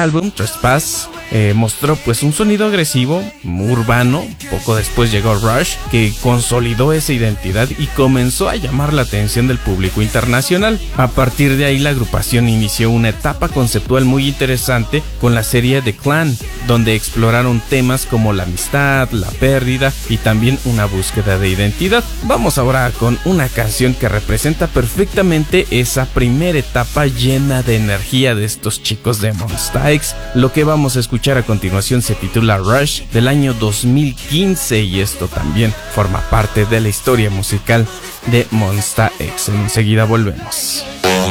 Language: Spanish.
álbum, Trespass, mostró pues un sonido agresivo, urbano. Poco después llegó Rush, que consolidó esa identidad y comenzó a llamar la atención del público internacional. A partir de ahí la agrupación inició una etapa conceptual muy interesante con la serie The Clan, donde exploraron temas como la amistad, la pérdida y también una búsqueda de identidad. Vamos ahora con una canción que representa perfectamente esa primera etapa llena de energía de estos chicos de Monsta X. Lo que vamos a escuchar a continuación se titula Rush, del año 2015, y esto también forma parte de la historia musical de Monsta X. Enseguida volvemos.